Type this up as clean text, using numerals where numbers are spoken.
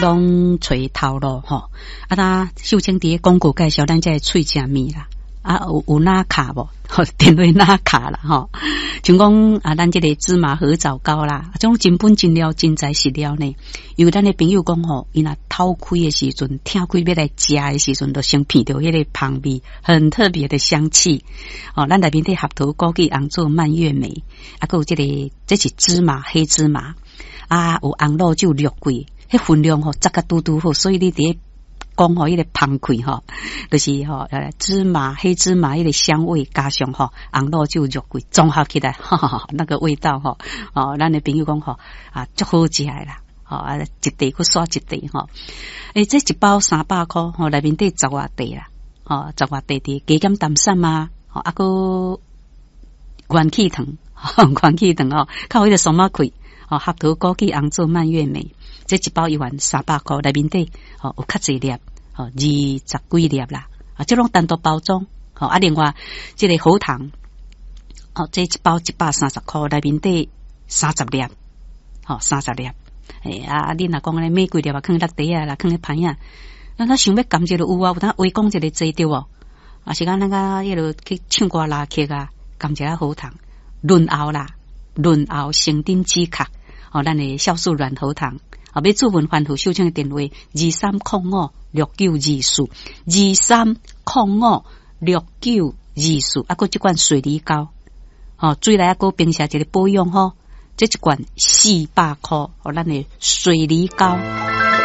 拢找头路吼。啊，他秀清伫广告介绍咱这脆食面啦。啊，有哪卡无？电话哪卡啦吼？像讲啊，咱这个芝麻合枣糕啦，种真本真料真材实料呢。有咱的朋友讲吼，伊若偷开的时阵，听开要来食的时阵，就先闻到迄个香味，很特别的香气。哦，咱内面的合桃、枸杞、红枣、蔓越莓，啊，还有这是芝麻黑芝麻啊，有红露酒略过，迄分量吼，扎个嘟嘟好，所以你伫讲吼，迄个芳开吼，就是吼芝麻黑芝麻迄个香味，加上吼红露酒肉桂综合起来，那个味道吼，哦，咱的朋友讲吼啊，足好食的啦，吼啊，一地去刷一地吼，这一包300块，吼内面底10外地啦，吼10外地的加减淡散啊，吼啊个元气糖，元气糖哦，靠迄个松麻开，哦合桃、枸杞、红枣、蔓越莓，这一包13000块，内面底哦有较济粒。20几粒啦，啊，这种单独包装，好啊，另外这个喉糖，哦，这一包130块，内面底30粒，好30粒，啊，你若讲咧玫瑰粒啊，放落地啊，啦，放咧盘啊，咱想要感觉就有啊，有当围讲一个做对哦，啊，是讲那个迄落去唱歌拉客啊，感觉喉糖润喉啦，润喉生顶止咳，哦，咱的酵素软喉糖。啊！要注文番号秀清的电话23056924，23056924，啊，搁这罐水梨膏，哦，水来啊，搁冰下一个保养吼，这一罐400块，哦，咱的水梨膏。